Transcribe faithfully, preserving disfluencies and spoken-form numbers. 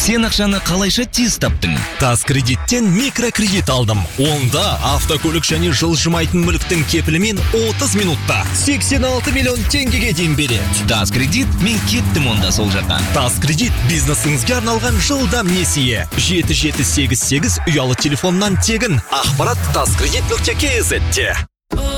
Сен ақшаны қалайша тез таптың? Тас кредиттен микрокредит алдым. Онда автокөлік және жылжымайтын мүліктің кепілімен отыз минутта сексен алты миллион теңгеге дейін береді. Тас кредит, мен кеттім онда сол жаққа. Тас кредит бизнесіңізге арналған жылдам несие. жеті жеті сегіз сегіз ұялы телефоннан тегін. Ақпарат таскредит нүкте кз-де.